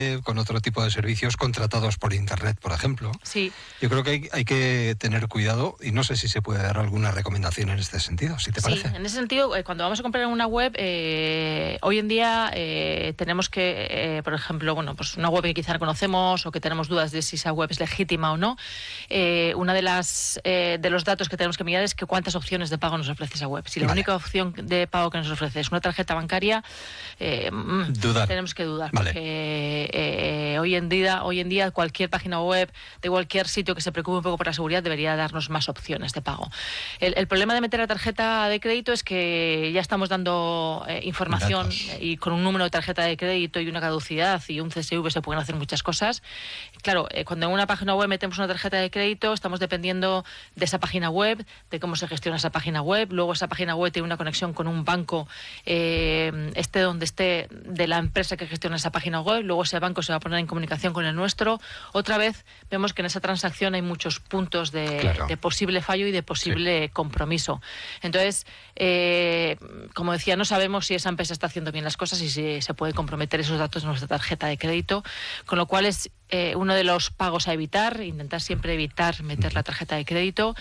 con otro tipo de servicios contratados por Internet, por ejemplo. Sí. Yo creo que hay que tener cuidado y no sé si se puede dar alguna recomendación en este sentido, si te parece. Sí, en ese sentido, cuando vamos a comprar en una web, hoy en día tenemos que, por ejemplo, bueno, pues una web que quizá no conocemos o que tenemos dudas de si esa web es legítima o no, una de los datos que tenemos que mirar es que cuántas opciones de pago nos ofrece esa web. Si la única opción de pago que nos ofrece es una tarjeta bancaria, tenemos que dudar. Vale. Porque hoy en día cualquier página web de cualquier sitio que se preocupe un poco por la seguridad debería darnos más opciones de pago. El problema de meter la tarjeta de crédito es que ya estamos dando información y con un número de tarjeta de crédito y una caducidad y un CSV se pueden hacer muchas cosas. Claro, cuando en una página web metemos una tarjeta de crédito estamos dependiendo de esa página web, de cómo se gestiona esa página web. Luego esa página web tiene una conexión con un banco, esté donde esté, de la empresa que gestiona esa página web. Luego ese banco se va a poner en comunicación con el nuestro. Otra vez vemos que en esa transacción hay muchos puntos de posible fallo y de posible compromiso. Entonces, como decía, no sabemos si esa empresa está haciendo bien las cosas y si se puede comprometer esos datos de nuestra tarjeta de crédito, con lo cual es uno de los pagos a evitar, intentar siempre evitar meter la tarjeta de crédito,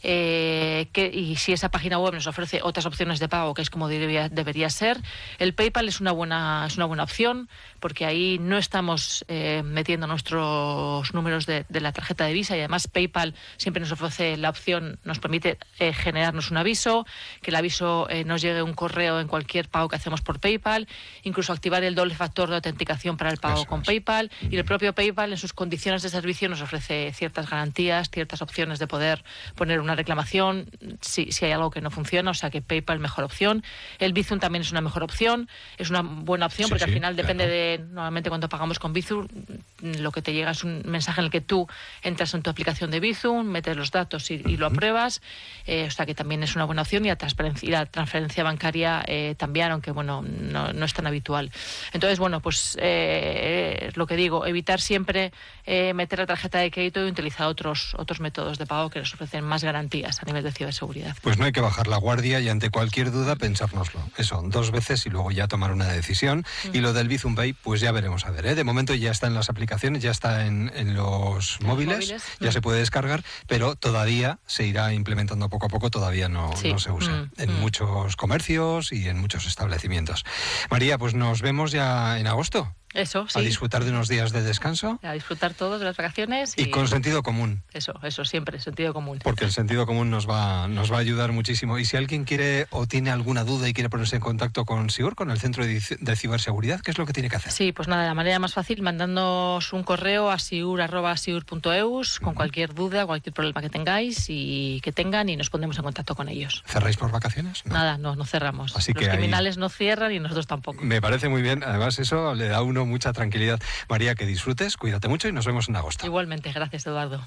y si esa página web nos ofrece otras opciones de pago, que es como debería ser, el PayPal es una buena opción, porque ahí no estamos metiendo nuestros números de la tarjeta de Visa, y además PayPal siempre nos ofrece la opción, nos permite generarnos un aviso, que el aviso nos llegue un correo en cualquier pago que hacemos por PayPal, incluso activar el doble factor de autenticación para el pago con PayPal, y el propio PayPal en sus condiciones de servicio nos ofrece ciertas garantías, ciertas opciones de poder poner una reclamación si hay algo que no funciona, o sea que PayPal mejor opción. El Bizum también es una mejor opción, es una buena opción, porque al final depende de, normalmente cuando pagamos con Bizum, lo que te llega es un mensaje en el que tú entras en tu aplicación de Bizum, metes los datos y lo apruebas, o sea que también es una buena opción, y la transferencia bancaria también, aunque bueno, no es tan habitual. Entonces, bueno, pues lo que digo, evitar siempre meter la tarjeta de crédito y utilizar otros métodos de pago que nos ofrecen más garantías a nivel de ciberseguridad. Pues no hay que bajar la guardia y ante cualquier duda pensárnoslo. Eso, 2 veces y luego ya tomar una decisión. Y lo del Bizum Pay, pues ya veremos a ver. De momento ya está en las aplicaciones, ya está en los móviles, ya se puede descargar, pero todavía se irá implementando poco a poco, todavía no se usa en muchos comercios y en muchos establecimientos. María, pues nos vemos ya en agosto. Eso, sí. A disfrutar de unos días de descanso. A disfrutar todos de las vacaciones. Y con sentido común. Eso, siempre, sentido común. Porque el sentido común nos va a ayudar muchísimo. Y si alguien quiere o tiene alguna duda y quiere ponerse en contacto con SIUR, con el Centro de Ciberseguridad, ¿qué es lo que tiene que hacer? Sí, pues nada, la manera más fácil, mandándonos un correo a siur@siur.eus con cualquier duda, cualquier problema que tengáis y nos pondremos en contacto con ellos. ¿Cerráis por vacaciones? No. Nada, no cerramos. Así que los criminales no cierran y nosotros tampoco. Me parece muy bien. Además, eso le da a uno mucha tranquilidad. María, que disfrutes, cuídate mucho y nos vemos en agosto. Igualmente, gracias, Eduardo.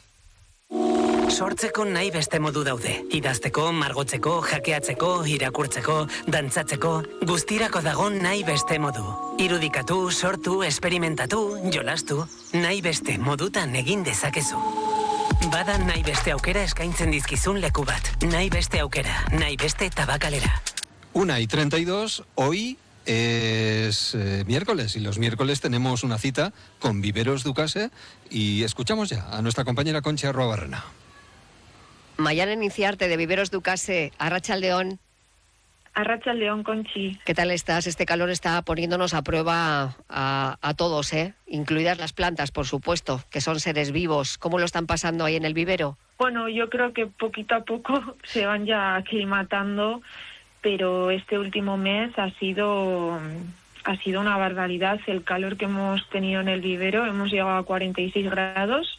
Sortzeko nahi beste modu daude. Idazteko, margotzeko, hackeatzeko, irakurtzeko, dantzatzeko, guztirako dago nahi beste modu. Irudikatu, sortu, esperimentatu, jolastu, nahi beste modutan egin dezakezu. Bada nahi beste aukera eskaintzen dizkizun leku bat. Nahi beste aukera, nahi beste tabakalera. 1:32, hoy es miércoles y los miércoles tenemos una cita con Viveros Ducase y escuchamos ya a nuestra compañera Conchi Arruabarrena. Mayalen Inciarte de Viveros Ducase, Arratsaldeon. Arratsaldeon, Conchi. ¿Qué tal estás? Este calor está poniéndonos a prueba a todos, incluidas las plantas, por supuesto, que son seres vivos. ¿Cómo lo están pasando ahí en el vivero? Bueno, yo creo que poquito a poco se van ya aclimatando, pero este último mes ha sido una barbaridad el calor que hemos tenido en el vivero. Hemos llegado a 46 grados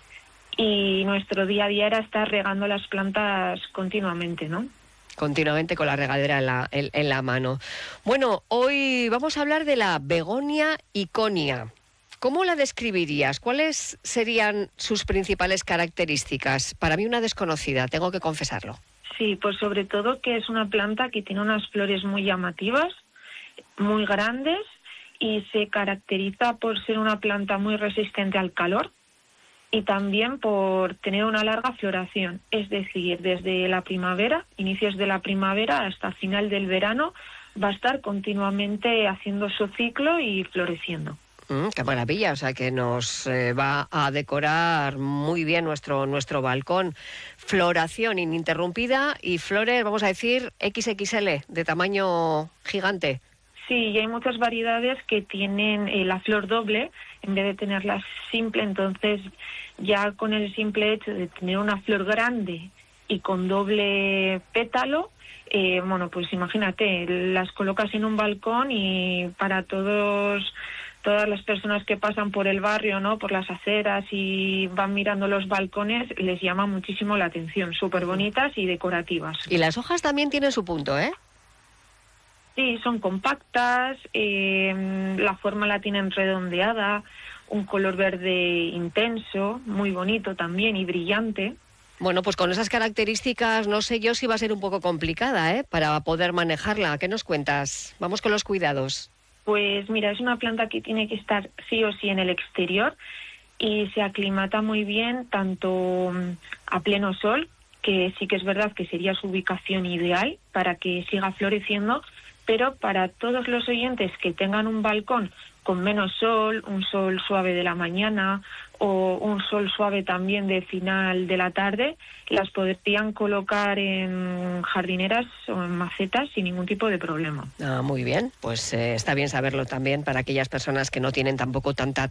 y nuestro día a día era estar regando las plantas continuamente, ¿no? Continuamente con la regadera en la mano. Bueno, hoy vamos a hablar de la begonia iconia. ¿Cómo la describirías? ¿Cuáles serían sus principales características? Para mí una desconocida, tengo que confesarlo. Sí, pues sobre todo que es una planta que tiene unas flores muy llamativas, muy grandes, y se caracteriza por ser una planta muy resistente al calor y también por tener una larga floración. Es decir, desde la primavera, inicios de la primavera hasta final del verano, va a estar continuamente haciendo su ciclo y floreciendo. Qué maravilla, o sea que nos va a decorar muy bien nuestro balcón. Floración ininterrumpida y flores, vamos a decir, XXL, de tamaño gigante. Sí, y hay muchas variedades que tienen la flor doble en vez de tenerla simple, entonces ya con el simple hecho de tener una flor grande y con doble pétalo, bueno, pues imagínate, las colocas en un balcón y para todas las personas que pasan por el barrio, ¿no?, por las aceras y van mirando los balcones, les llama muchísimo la atención, súper bonitas y decorativas. Y las hojas también tienen su punto, ¿eh? Sí, son compactas, la forma la tienen redondeada, un color verde intenso, muy bonito también y brillante. Bueno, pues con esas características no sé yo si va a ser un poco complicada, para poder manejarla. ¿Qué nos cuentas? Vamos con los cuidados. Pues mira, es una planta que tiene que estar sí o sí en el exterior y se aclimata muy bien tanto a pleno sol, que sí que es verdad que sería su ubicación ideal para que siga floreciendo, pero para todos los oyentes que tengan un balcón con menos sol, un sol suave de la mañana o un sol suave también de final de la tarde, las podrían colocar en jardineras o en macetas sin ningún tipo de problema. Ah, muy bien, pues está bien saberlo también para aquellas personas que no tienen tampoco tanto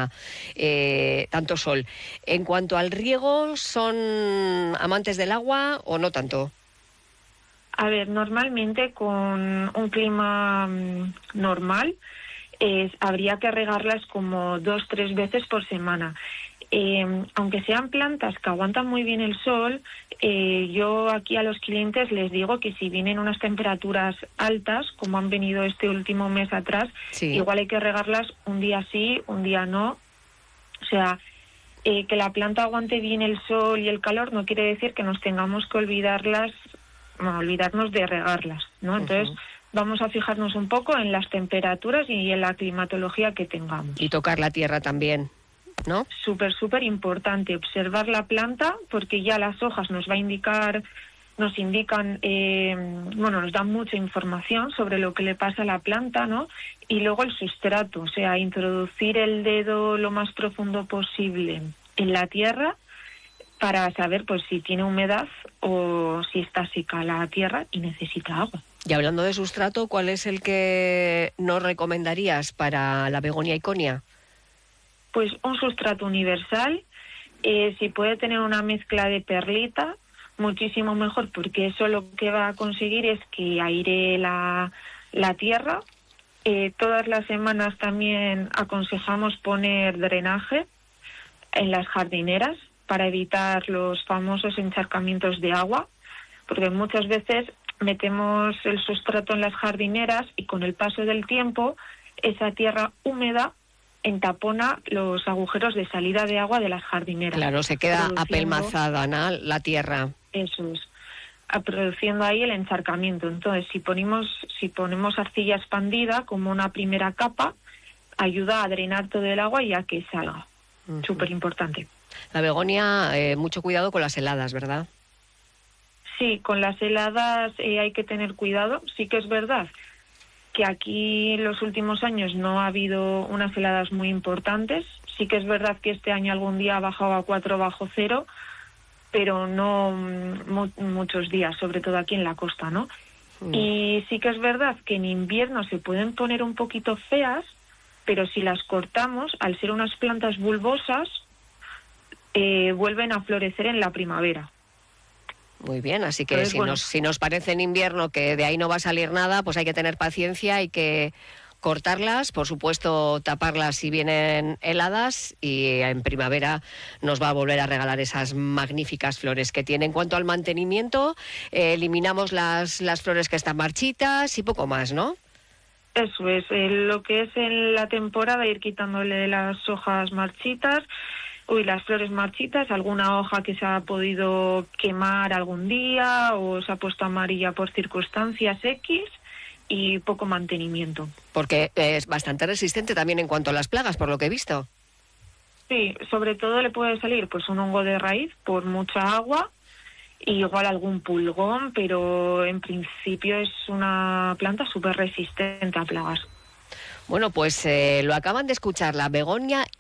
sol. En cuanto al riego, ¿son amantes del agua o no tanto? A ver, normalmente con un clima normal habría que regarlas como 2-3 veces por semana. Aunque sean plantas que aguantan muy bien el sol, yo aquí a los clientes les digo que si vienen unas temperaturas altas, como han venido este último mes atrás, sí, igual hay que regarlas un día sí, un día no. O sea, que la planta aguante bien el sol y el calor no quiere decir que nos tengamos que olvidarnos de regarlas, ¿no? Entonces, vamos a fijarnos un poco en las temperaturas y en la climatología que tengamos. Y tocar la tierra también, ¿no? Súper importante observar la planta, porque ya las hojas nos indican, nos dan mucha información sobre lo que le pasa a la planta, ¿no? Y luego el sustrato, o sea, introducir el dedo lo más profundo posible en la tierra para saber pues si tiene humedad o si está seca la tierra y necesita agua. Y hablando de sustrato, ¿cuál es el que nos recomendarías para la begonia iconia? Pues un sustrato universal, si puede tener una mezcla de perlita, muchísimo mejor, porque eso lo que va a conseguir es que aire la tierra. Todas las semanas también aconsejamos poner drenaje en las jardineras para evitar los famosos encharcamientos de agua, porque muchas veces metemos el sustrato en las jardineras y con el paso del tiempo esa tierra húmeda entapona los agujeros de salida de agua de las jardineras. Claro, se queda apelmazada, ¿no?, la tierra. Eso es, produciendo ahí el encharcamiento. Entonces, si ponemos arcilla expandida como una primera capa, ayuda a drenar todo el agua y a que salga. Súper importante. La begonia, mucho cuidado con las heladas, ¿verdad? Sí, con las heladas hay que tener cuidado. Sí que es verdad que aquí en los últimos años no ha habido unas heladas muy importantes. Sí que es verdad que este año algún día ha bajado a 4 bajo cero, pero no muchos días, sobre todo aquí en la costa, ¿no? Y sí que es verdad que en invierno se pueden poner un poquito feas, pero si las cortamos, al ser unas plantas bulbosas, vuelven a florecer en la primavera. Muy bien, así que si nos parece en invierno que de ahí no va a salir nada, pues hay que tener paciencia, hay que cortarlas, por supuesto taparlas si vienen heladas, y en primavera nos va a volver a regalar esas magníficas flores que tiene. En cuanto al mantenimiento, eliminamos las flores que están marchitas y poco más, ¿no? Eso es, lo que es en la temporada, ir quitándole las hojas marchitas, las flores marchitas, alguna hoja que se ha podido quemar algún día o se ha puesto amarilla por circunstancias X, y poco mantenimiento. Porque es bastante resistente también en cuanto a las plagas, por lo que he visto. Sí, sobre todo le puede salir pues un hongo de raíz por mucha agua, y igual algún pulgón, pero en principio es una planta súper resistente a plagas. Bueno, pues lo acaban de escuchar, la begonia